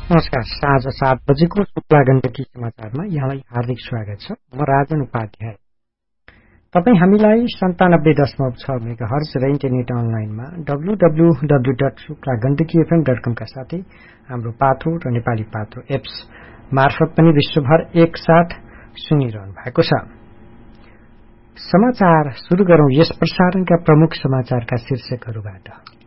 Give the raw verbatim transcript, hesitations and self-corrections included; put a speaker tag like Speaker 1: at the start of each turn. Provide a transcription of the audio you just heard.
Speaker 1: नमस्कार। साँझ सात बजेको शुक्ला गण्डकी समाचारमा यहाँलाई हार्दिक स्वागत छ। म राजन उपाध्याय। तपाई हामीलाई सन्तानब्बे दशमलव छ मेगा हर्ज र इन्टरनेट अनलाइनमा W W W dot Shukla Gandaki FM dot कम का साथै हाम्रो पात्रो र नेपाली पात्रो एप्स मार्फत पनि विश्वभर एकसाथ सुनिरहनु भएको छ। समाचार सुरु गरौं यस प्रसारणका प्रमुख समाचारका शीर्षकहरूबाट।